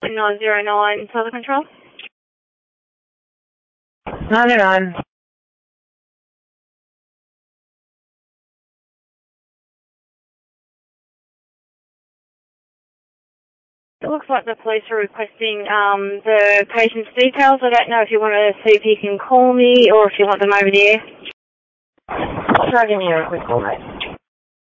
909 Solar Control. 909. It looks like the police are requesting the patient's details. I don't know if you want to see if he can call me or if you want them over the air. Try giving you a quick call, mate.